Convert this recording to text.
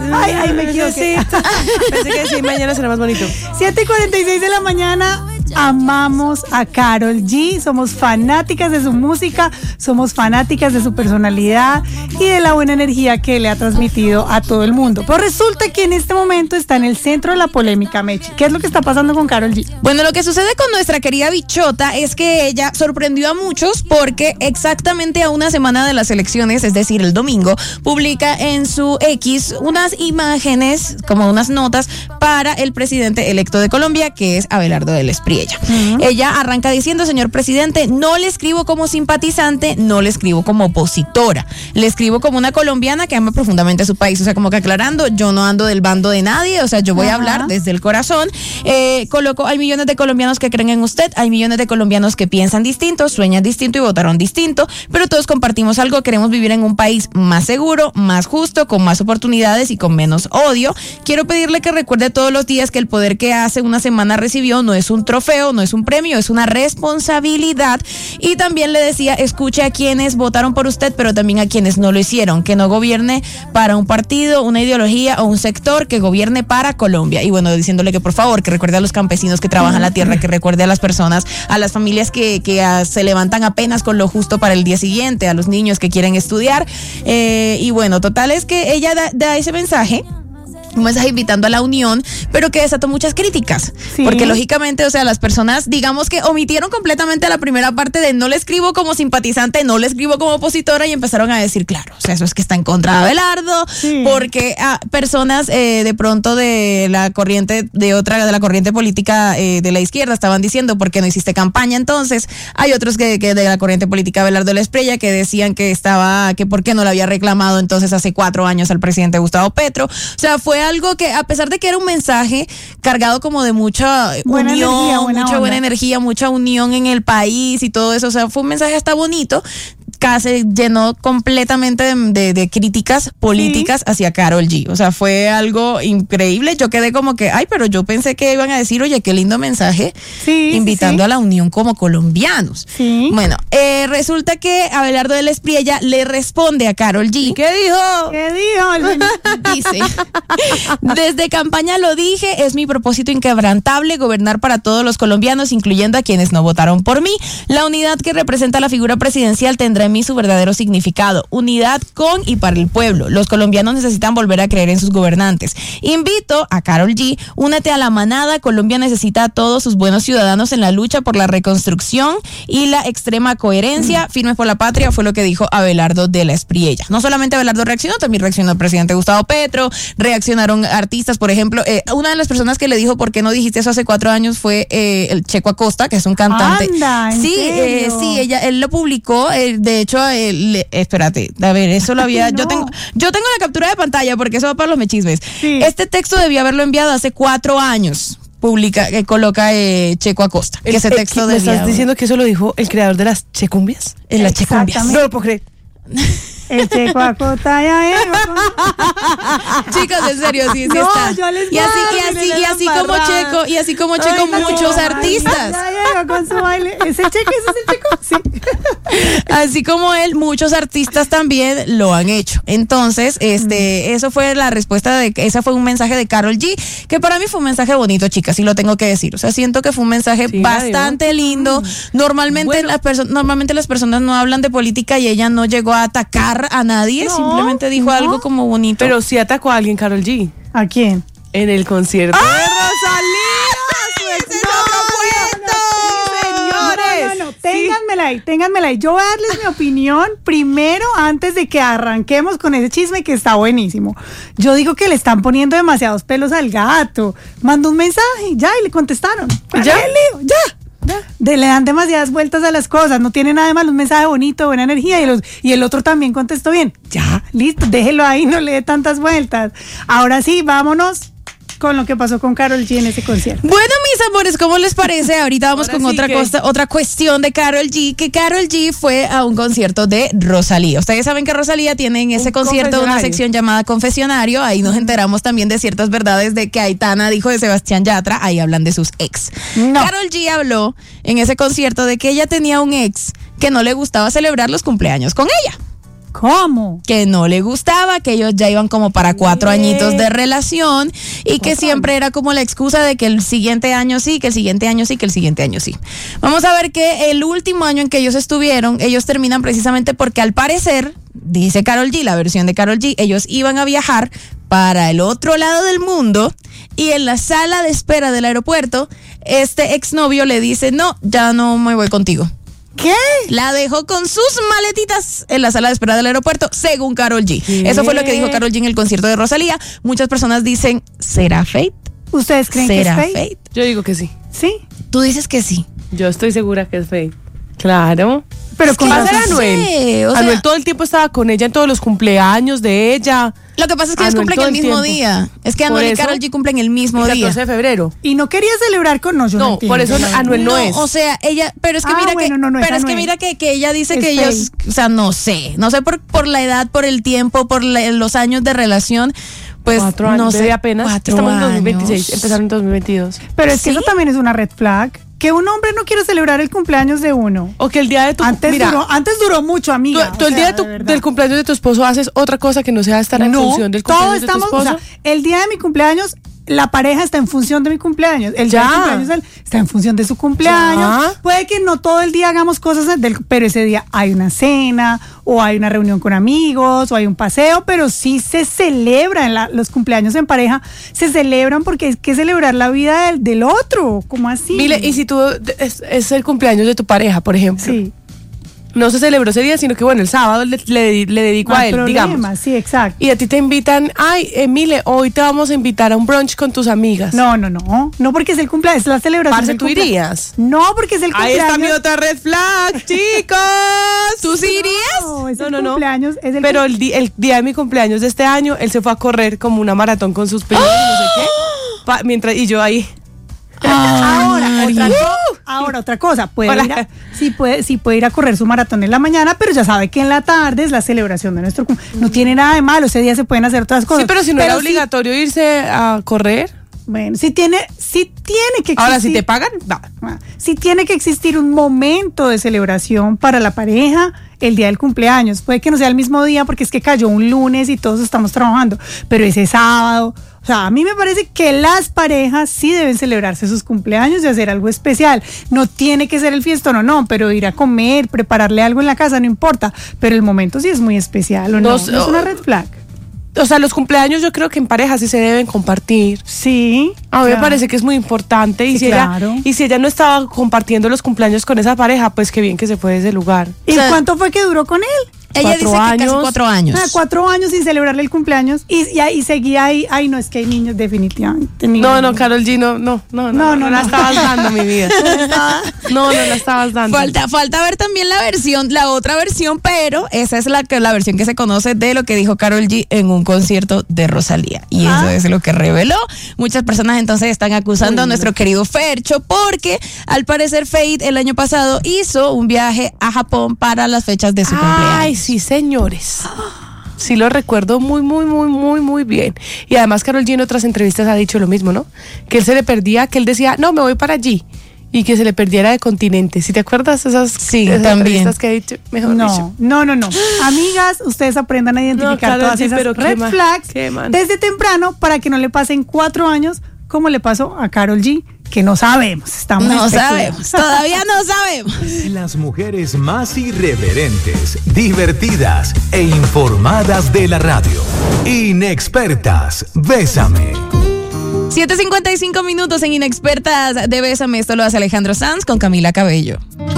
Ay, me equivoqué. Pensé que sí, mañana será más bonito. 7:46 de la mañana. Amamos a Karol G, somos fanáticas de su música, somos fanáticas de su personalidad y de la buena energía que le ha transmitido a todo el mundo. Pero resulta que en este momento está en el centro de la polémica, Mechi. ¿Qué es lo que está pasando con Karol G? Bueno, lo que sucede con nuestra querida bichota es que ella sorprendió a muchos porque exactamente a una semana de las elecciones, es decir, el domingo, publica en su X unas imágenes, como unas notas para el presidente electo de Colombia, que es Abelardo del Espriella. Ella arranca diciendo: señor presidente, no le escribo como simpatizante, no le escribo como opositora, le escribo como una colombiana que ama profundamente a su país. O sea, como que aclarando, yo no ando del bando de nadie, o sea, yo voy a hablar desde el corazón. Coloco: hay millones de colombianos que creen en usted, hay millones de colombianos que piensan distinto, sueñan distinto y votaron distinto, pero todos compartimos algo: queremos vivir en un país más seguro, más justo, con más oportunidades y con menos odio. Quiero pedirle que recuerde todos los días que el poder que hace una semana recibió no es un trofeo, no es un premio, es una responsabilidad. Y también le decía: escuche a quienes votaron por usted, pero también a quienes no lo hicieron, que no gobierne para un partido, una ideología o un sector, que gobierne para Colombia. Y bueno, diciéndole que por favor, que recuerde a los campesinos que trabajan la tierra, que recuerde a las personas, a las familias que se levantan apenas con lo justo para el día siguiente, a los niños que quieren estudiar. Y bueno, total es que ella da ese mensaje, un mensaje invitando a la unión, pero que desató muchas críticas, porque lógicamente, o sea, las personas, digamos que omitieron completamente la primera parte de no le escribo como simpatizante, no le escribo como opositora, y empezaron a decir, claro, o sea, eso es que está en contra de Abelardo, porque personas de pronto de la corriente de la corriente política de la izquierda estaban diciendo: ¿por qué no hiciste campaña entonces? Hay otros que de la corriente política de Abelardo la Espriella que decían que por qué no le había reclamado entonces hace 4 años al presidente Gustavo Petro. O sea, fue algo que, a pesar de que era un mensaje cargado como de mucha buena energía, mucha unión en el país y todo eso, o sea, fue un mensaje hasta bonito, casi llenó completamente de críticas políticas hacia Karol G. O sea, fue algo increíble. Yo quedé como que, pero yo pensé que iban a decir: oye, qué lindo mensaje, invitando a la unión como colombianos. Bueno, resulta que Abelardo del Espriella le responde a Karol G. ¿Qué dijo? Dice: desde campaña lo dije, es mi propósito inquebrantable gobernar para todos los colombianos, incluyendo a quienes no votaron por mí. La unidad que representa la figura presidencial tendrá en mí su verdadero significado: unidad con y para el pueblo. Los colombianos necesitan volver a creer en sus gobernantes. Invito a Karol G: únete a la manada. Colombia necesita a todos sus buenos ciudadanos en la lucha por la reconstrucción y la extrema coherencia. Firmes por la patria, fue lo que dijo Abelardo de la Espriella. No solamente Abelardo reaccionó, también reaccionó el presidente Gustavo Petro, reaccionaron artistas, por ejemplo, una de las personas que le dijo: ¿por qué no dijiste eso hace 4 años? Fue el Checo Acosta, que es un cantante. Anda, ¿en serio? Él lo publicó, de hecho, espérate, a ver, eso lo había, yo tengo la captura de pantalla porque eso va para los mechismes. Este texto debía haberlo enviado hace 4 años. Coloca Checo Acosta, que ese texto ¿Me estás diciendo que eso lo dijo el creador de las checumbias? En las checumbias. No lo puedo creer. El Checo Acosta Chicos, en serio, sí está. Y así como Checo, muchos artistas. Con su baile. ¿Ese es el Checo? Sí. Así como él, muchos artistas también lo han hecho. Entonces, eso fue la respuesta ese fue un mensaje de Karol G, que para mí fue un mensaje bonito, chicas, y lo tengo que decir. O sea, siento que fue un mensaje bastante lindo. Normalmente las personas no hablan de política y ella no llegó a atacar a nadie, simplemente dijo algo como bonito. Pero sí atacó a alguien, Karol G. ¿A quién? En el concierto de Rosalía. No, ténganmela ahí. Yo voy a darles mi opinión primero antes de que arranquemos con ese chisme que está buenísimo. Yo digo que le están poniendo demasiados pelos al gato. Mandó un mensaje y le contestaron. ¿Ya? Le dan demasiadas vueltas a las cosas. No tiene nada de malo, un mensaje bonito, buena energía, y el otro también contestó bien. Ya, listo, déjelo ahí, no le dé tantas vueltas. Ahora sí, vámonos con lo que pasó con Karol G en ese concierto. Bueno, mis amores, ¿cómo les parece? Ahorita vamos con otra cuestión de Karol G, que Karol G fue a un concierto de Rosalía. Ustedes saben que Rosalía tiene en ese concierto una sección llamada Confesionario. Ahí nos enteramos también de ciertas verdades de que Aitana dijo de Sebastián Yatra. Ahí hablan de sus ex. Karol G habló en ese concierto de que ella tenía un ex que no le gustaba celebrar los cumpleaños con ella. ¿Cómo? Que no le gustaba, que ellos ya iban como para 4 añitos de relación y que siempre era como la excusa de que el siguiente año sí, que el siguiente año sí, que el siguiente año sí. Vamos a ver que el último año en que ellos estuvieron, ellos terminan precisamente porque al parecer, dice Karol G, la versión de Karol G, ellos iban a viajar para el otro lado del mundo y en la sala de espera del aeropuerto, este exnovio le dice, no, ya no me voy contigo. ¿Qué? La dejó con sus maletitas en la sala de espera del aeropuerto, según Karol G. ¿Qué? Eso fue lo que dijo Karol G en el concierto de Rosalía. Muchas personas dicen, ¿será fate? ¿Ustedes creen que es ¿Será fake? fate? Yo digo que sí. Sí. Tú dices que sí. Yo estoy segura que es fake. Claro. Pero Es con que Va a ser razón. Anuel. Sí, o sea- Anuel todo el tiempo estaba con ella en todos los cumpleaños de ella. Lo que pasa es que ellos Anuel cumplen todo el el mismo tiempo. día. Es que Por Anuel y eso, Karol G cumplen el mismo El 14 día. de febrero. Y no quería celebrar con nosotros. No, por eso Anuel no es. O sea, ella, pero es que Ah, mira bueno, que, no es pero es que Anuel. mira que ella dice Es que ellos, o sea, no sé por la edad, por el tiempo, por los años de relación, pues 4 años. no sé, Bebé, apenas. 4 Estamos en años. 2026. Empezaron en 2022. Pero es que ¿Sí? eso también es una red flag. Que un hombre no quiere celebrar el cumpleaños de uno. O que el día de tu Antes duró mucho, tú, amiga. tú o el sea, día de verdad. del cumpleaños de tu esposo haces otra cosa que no sea estar en función del todos cumpleaños de tu estamos, o esposo. sea, el día de mi cumpleaños, la pareja está en función de mi cumpleaños. El día Ya. del cumpleaños de él está en función de su cumpleaños. Ya. Puede que no todo el día hagamos cosas, pero ese día hay una cena, o hay una reunión con amigos, o hay un paseo, pero sí se celebran los cumpleaños en pareja, se celebran porque hay que celebrar la vida del otro. ¿Cómo así? Mile, y si tú es el cumpleaños de tu pareja, por ejemplo, Sí. no se celebró ese día, sino que bueno, el sábado le dedico No a hay él, problema, digamos. sí, exacto. Y a ti te invitan, ay, Mile, hoy te vamos a invitar a un brunch con tus amigas. No porque es el cumpleaños, es la celebración. Parce, del ¿tú cumpleaños. irías? No, porque es el Ahí cumpleaños. está mi otra red flag, chicos. ¿Tú sí irías? No, es el cumpleaños, es el Pero el día de mi cumpleaños de este año, él se fue a correr como una maratón con sus primos y no sé qué. Mientras, y yo ahí. Ahora otra cosa, Hola. sí puede ir a correr su maratón en la mañana, pero ya sabe que en la tarde es la celebración de nuestro cumpleaños. No tiene nada de malo, ese día se pueden hacer otras cosas. Sí, pero si no era sí- obligatorio irse a correr. Bueno, sí tiene que existir. Ahora, si te pagan, va. Sí tiene que existir un momento de celebración para la pareja el día del cumpleaños. Puede que no sea el mismo día porque es que cayó un lunes y todos estamos trabajando, pero ese sábado. O sea, a mí me parece que las parejas sí deben celebrarse sus cumpleaños y hacer algo especial. No tiene que ser el fiestón o no, pero ir a comer, prepararle algo en la casa, no importa. Pero el momento sí es muy especial, ¿o no? No, ¿No es una red flag? O sea, los cumpleaños yo creo que en pareja sí se deben compartir. Sí. A mí me claro. parece que es muy importante. Y, Sí, si claro. ella no estaba compartiendo los cumpleaños con esa pareja, pues qué bien que se fue de ese lugar. ¿Y O sea, cuánto fue que duró con él? Ella 4 dice que casi años. 4 años. 4 años sin celebrarle el cumpleaños y seguía ahí. Ay, no, es que hay niños definitivamente. No, Karol G, no la no. estabas dando, mi vida. No la estabas dando. Falta ver también la otra versión, pero esa es la versión que se conoce de lo que dijo Karol G en un concierto de Rosalía. Y eso es lo que reveló. Muchas personas entonces están acusando a nuestro querido Fercho porque al parecer Fate el año pasado hizo un viaje a Japón para las fechas de su cumpleaños. Ay, sí, señores. Sí lo recuerdo muy bien. Y además Karol G en otras entrevistas ha dicho lo mismo, ¿no? Que él se le perdía, que él decía, no, me voy para allí. Y que se le perdiera de continente. ¿Sí te acuerdas esas, Sí, esas también. entrevistas que ha dicho? Mejor dicho. No. Amigas, ustedes aprendan a identificar Karol todas G, esas pero red qué flags qué man. desde temprano para que no le pasen 4 años como le pasó a Karol G, que no sabemos. Estamos No especulando. sabemos, todavía no sabemos. Las mujeres más irreverentes, divertidas e informadas de la radio. Inexpertas, Bésame. 7:55 minutos en Inexpertas de Bésame. Esto lo hace Alejandro Sanz con Camila Cabello.